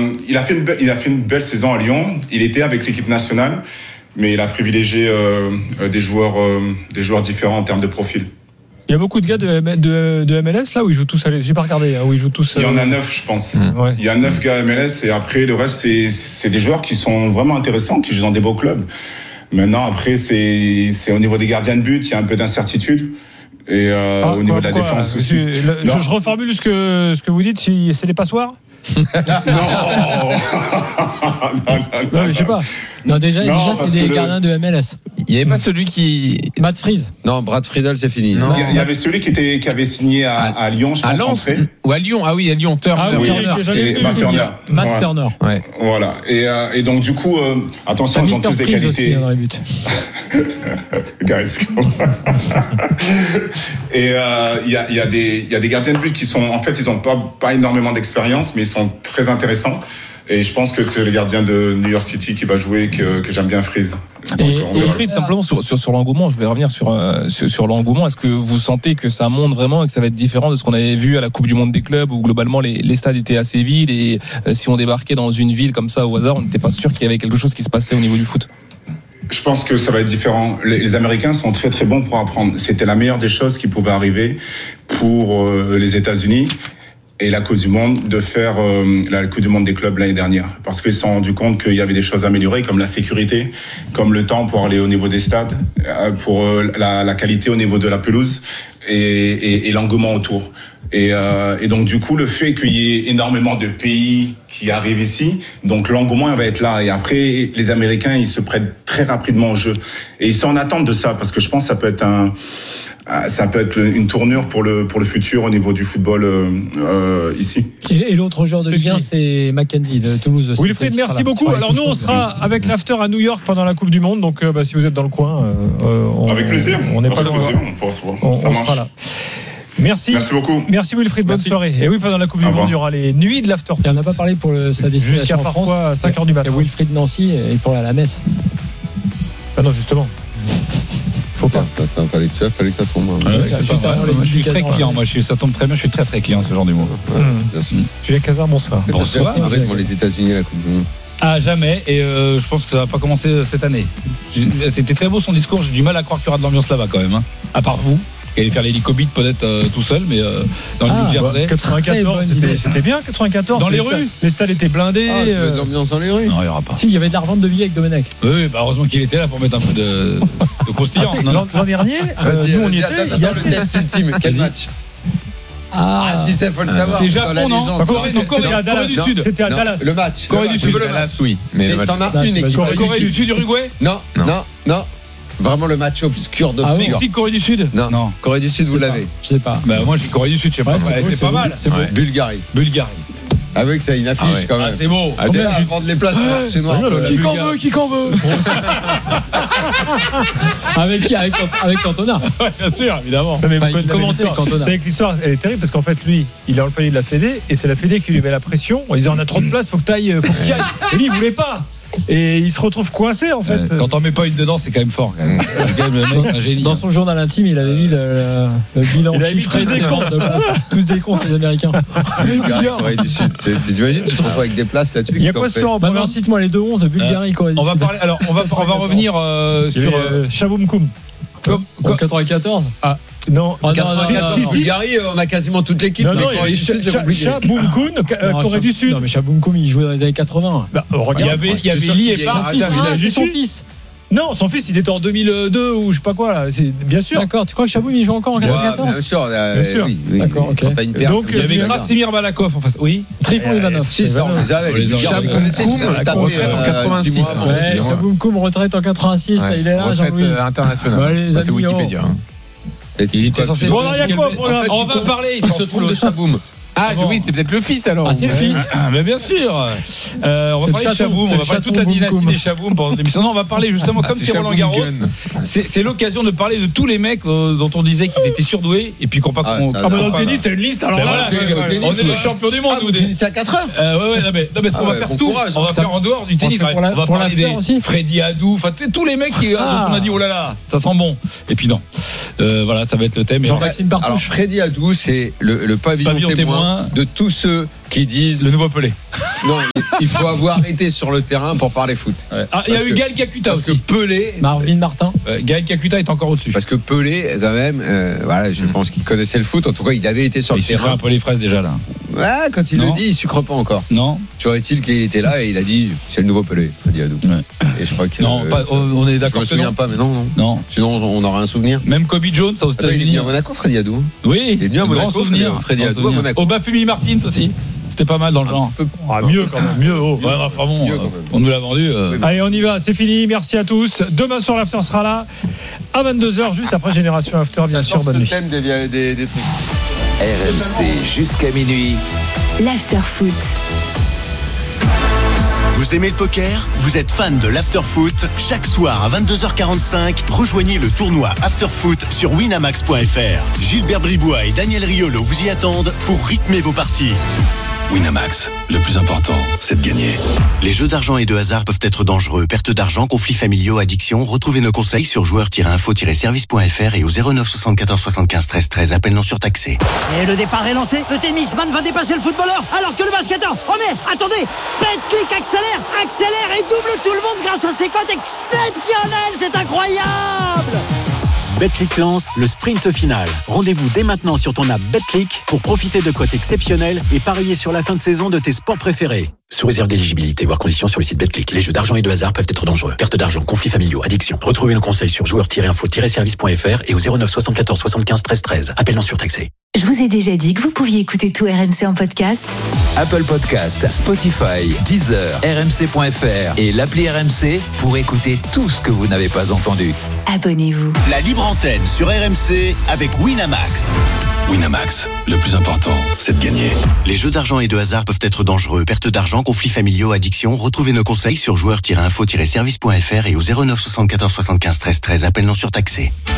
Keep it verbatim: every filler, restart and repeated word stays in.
euh, il a fait une be- il a fait une belle saison à Lyon. Il était avec l'équipe nationale, mais il a privilégié euh, des joueurs, euh, des joueurs différents en termes de profil. Il y a beaucoup de gars de, M- de, de M L S là où ils jouent tous. À J'ai pas regardé. Hein, où ils jouent tous. Il y en a euh... neuf, je pense. Mmh. Ouais. Il y a neuf gars M L S et après le reste, c'est, c'est des joueurs qui sont vraiment intéressants, qui jouent dans des beaux clubs. Maintenant, après, c'est, c'est au niveau des gardiens de but, il y a un peu d'incertitude. Et euh, ah, au niveau quoi, de la quoi, défense aussi. Je, je, je reformule ce que, ce que vous dites. Si c'est des passoires. non. non, non, non, mais je sais pas. Non, déjà, non, déjà c'est des le... gardiens de M L S. Il n'y avait pas celui qui. Matt Freeze. Non, Brad Friedel, c'est fini. Non, il y avait celui qui, était, qui avait signé à, à Lyon, je pense. À Lens ou à Lyon. Ah oui, à Lyon. Turner. Ah oui, Turner. Matt Turner. Matt ouais. Turner. Ouais. Voilà. Et, euh, et donc, du coup, euh, attention, ils ont tous des qualités. Aussi, dans les buts. Guys. Et il euh, y, a, y, a y a des gardiens de but qui sont, en fait, ils n'ont pas, pas énormément d'expérience, mais ils sont très intéressants. Et je pense que c'est le gardien de New York City qui va jouer, que, que j'aime bien, Freeze. Donc, et, et Fred, simplement sur, sur, sur l'engouement, je vais revenir sur, euh, sur, sur l'engouement. Est-ce que vous sentez que ça monte vraiment et que ça va être différent de ce qu'on avait vu à la Coupe du Monde des clubs où globalement les, les stades étaient assez vides et euh, si on débarquait dans une ville comme ça au hasard, on n'était pas sûr qu'il y avait quelque chose qui se passait au niveau du foot? Je pense que ça va être différent. Les, les Américains sont très très bons pour apprendre. C'était la meilleure des choses qui pouvait arriver pour euh, les États-Unis et la Coupe du Monde, de faire euh, la Coupe du Monde des clubs l'année dernière. Parce qu'ils se sont rendus compte qu'il y avait des choses à améliorer, comme la sécurité, comme le temps pour aller au niveau des stades, euh, pour euh, la, la qualité au niveau de la pelouse et, et, et l'engouement autour. Et, euh, et donc du coup, le fait qu'il y ait énormément de pays qui arrivent ici, donc l'engouement va être là. Et après, les Américains, ils se prêtent très rapidement au jeu. Et ils sont en attente de ça, parce que je pense que ça peut être un... ça peut être une tournure pour le, pour le futur au niveau du football euh, euh, ici. Et, et l'autre joueur de Ligue un, c'est Mackenzie de Toulouse. Wilfried, merci beaucoup. Alors nous, on sera avec l'after à New York pendant la Coupe du Monde. Donc euh, bah, si vous êtes dans le coin, euh, on, avec plaisir. On n'est pas loin. On, on sera là. Merci. Merci beaucoup. Merci Wilfried, bonne Merci. soirée. Et oui, pendant la Coupe du Monde, il y aura les nuits de l'after. On n'a pas parlé pour le, sa destination jusqu'à en France. parfois à cinq heures du matin. Et Wilfried Nancy et pour la Metz. Ah non, justement. Faut pas. Ça, ça, fallait que ça, fallait que ça tombe. Ouais, ouais, juste pas avant, moi, je suis très client. Moi, je suis, ça tombe très bien. Je suis très très client ce genre d'humour. Ouais, mmh. Julien Cazard, bonsoir. Bonsoir. C'est vrai devant les États-Unis à la Coupe du Monde. Ah, jamais. Et euh, je pense que ça va pas commencer cette année. C'était très beau son discours. J'ai du mal à croire qu'il y aura de l'ambiance là-bas quand même. Hein. À part vous. Qui allait faire l'hélicobite peut-être euh, tout seul, mais euh, dans ah, le bah, quatre-vingt-quatorze, c'était, c'était bien quatre-vingt-quatorze. Dans les rues, les stades étaient blindés. Ah, euh... l'ambiance dans les rues. Non, il y aura pas. Si, il y avait de la revente de billets avec Domenech. Oui, bah heureusement qu'il était là pour mettre un peu de, de croustillant. Ah, l'an, l'an dernier, euh, nous on y était. Il y a le test ultime. Quel match? Ah, ah, si ça faut le savoir. C'est Japon, non? C'était à Dallas. C'était à Dallas. Le match. Corée du Sud. Dallas, oui. Mais t'en as une équipe. Corée du Sud, Uruguay? Non, non, non. Vraiment le match obscur de ah, Mexique, Corée du Sud? Non, non. Corée du Sud, vous l'avez. Je sais pas. Bah, moi, je suis Corée du Sud, je sais pas. Ouais, c'est, ouais, beau, c'est, c'est pas beau, mal. C'est beau. Ouais. Bulgarie. Bulgarie. Avec ça, une affiche ah ouais. quand même. Ah, c'est beau. Ah, déjà, à vendre les places sur le marché noir. Qui qu'en veut, qui qu'en veut. Avec qui? Avec, avec Cantona. Ouais, bien sûr, évidemment. Non, mais enfin, il commençait avec Cantona. C'est avec l'histoire, elle est terrible parce qu'en fait, lui, il est dans le palier de la Fédé et c'est la Fédé qui lui met la pression en disant on a trop de place, faut que t'ailles, faut que t'y ailles. Et lui, il voulait pas. Et il se retrouve coincé en fait. Euh, quand on met pas une dedans, c'est quand même fort. Quand même. Quand même, le mec, c'est un génie. Dans son journal intime, il avait mis le, le, le bilan chiffré des cons. Tous des cons, ces Américains. Corée du Sud. C'est, t'imagines, tu te retrouves avec des places là-dessus. Il y a quoi ce soir en première? Cite-moi les deux onze de Bulgarie, euh, Corée du on Sud. Va parler, alors, on va, on va revenir euh, sur euh, Shaboum Koum. En quatre-vingt-quatorze. Ah. Non, en quatre-vingt-quatorze, Bulgarie, on a quasiment toute l'équipe. Non, non, il y avait Shaboum Koum, Corée du Sud. Non, mais Shaboum Koum, il jouait dans les années quatre-vingts. Bah, regarde, il y avait, il y avait Lee et Park. Il a son fils. Non, son fils, il était en deux mille deux ou je sais pas quoi là. C'est bien sûr. D'accord. Tu crois que Shaboum il joue encore en quatre-vingt-quatorze? Bien sûr. Euh, bien sûr. Oui, oui, d'accord. Ok. Quand t'as une paire, donc il y avait Krasimir Balakov en face. Oui. Trifon Ivanov. Si, ça, on les avait. Shaboum Koum, retraite en quatre-vingt-six. Shaboum Koum, retraite en quatre-vingt-six. Il est là, Jean-Louis. International. C'est Wikipédia. Il était censé. Bon, il y a quoi pour la... On va parler. Il se trompe de Shaboum. Ah oui, c'est peut-être le fils alors. Ah, c'est le fils. Ah, mais bien sûr. Euh, on va parler de Shaboum, on va parler toute la dynastie des Shaboum pendant l'émission. Non, on va parler justement comme c'est Roland Garros. C'est, c'est l'occasion de parler de tous les mecs dont on disait qu'ils étaient surdoués et puis qu'on pas. Ah, qu'on, ah, ah, bah, dans le tennis, t'as une liste alors là. On est les champions du monde. Vous finissez à quatre heures. Euh, ouais, ouais, non, mais, non, mais ce qu'on va faire tout, on va faire en dehors du tennis. On va parler des Freddy Hadou, enfin tous les mecs dont on a dit oh là là, ça sent bon. Et puis non, voilà, ça va être le thème. Jean-Maxime Partouche. Alors Freddy Hadou, c'est le pavillon témoin de tous ceux qui disent le nouveau Pelé. Non, il faut avoir été sur le terrain pour parler foot. Ouais. Ah, il y a Parce eu que- Gaël Kakuta Parce que aussi. Pelé, Marvin Martin. Euh, Gaël Kakuta est encore au-dessus. parce que Pelé, quand même, euh, voilà, je pense qu'il connaissait le foot. En tout cas, il avait été sur Il le sucrait terrain. un peu les fraises déjà là. Ouais, quand il Non. le dit, il sucre pas encore. Non, Toujours est-il qu'il était là et il a dit c'est le nouveau Pelé, Freddy Adu. Ouais. Et je crois que non, euh, pas- ça- on est je d'accord me que souviens non. pas, mais non, non. Non. Sinon, on aura un souvenir. Même Kobe Jones aux Attends, il est États-Unis. venu à Monaco, Freddy Adu. Oui, Il est venu à grand Monaco, souvenir. Freddy Grand Adu à souvenir. Monaco. Obafemi Martins aussi. C'était pas mal dans le genre. Ah, mieux quand même, mieux. Oh. Ouais, enfin bon, Mieux, euh, quand même. on nous l'a vendu. euh, Oui, mais- Allez, on y va, c'est fini. Merci à tous. Demain soir, l'After sera là à vingt-deux heures, juste après Génération After, bien sûr. Bonne le nuit. thème des, des, des trucs. R M C jusqu'à minuit. l'Afterfoot. Vous aimez le poker? Vous êtes fan de l'Afterfoot? Chaque soir à vingt-deux heures quarante-cinq, rejoignez le tournoi Afterfoot sur winamax point f r. Gilbert Bribois et Daniel Riolo vous y attendent pour rythmer vos parties. Winamax, le plus important, c'est de gagner. Les jeux d'argent et de hasard peuvent être dangereux. Perte d'argent, conflits familiaux, addiction. Retrouvez nos conseils sur joueurs tiret info tiret service point f r et au zéro neuf soixante-quatorze soixante-quinze treize treize. Appel non surtaxé. Et le départ est lancé, le tennisman va dépasser le footballeur, alors que le basketteur, oh mais, attendez, Betclic accélère, accélère et double tout le monde grâce à ses cotes exceptionnelles, c'est incroyable! Betclic lance le sprint final. Rendez-vous dès maintenant sur ton app Betclic pour profiter de cotes exceptionnelles et parier sur la fin de saison de tes sports préférés. Sous réserve d'éligibilité, voire conditions sur le site Betclic. Les jeux d'argent et de hasard peuvent être dangereux. Perte d'argent, conflits familiaux, addiction. Retrouvez nos conseils sur joueurs tiret info tiret service point f r et au zéro neuf soixante-quatorze soixante-quinze treize treize. Appel non surtaxé. Je vous ai déjà dit que vous pouviez écouter tout R M C en podcast. Apple Podcast, Spotify, Deezer, R M C point F R et l'appli R M C pour écouter tout ce que vous n'avez pas entendu. Abonnez-vous. La libre antenne sur R M C avec Winamax. Winamax, le plus important, c'est de gagner. Les jeux d'argent et de hasard peuvent être dangereux. Perte d'argent, conflits familiaux, addiction. Retrouvez nos conseils sur joueurs tiret info tiret service point f r et au zéro neuf soixante-quatorze soixante-quinze treize treize. Appel non surtaxé.